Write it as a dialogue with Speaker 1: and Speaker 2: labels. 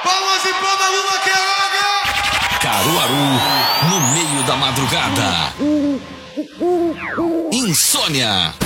Speaker 1: Palmas e palmas, Lula Queiroga!
Speaker 2: Caruaru, no meio da madrugada. Insônia.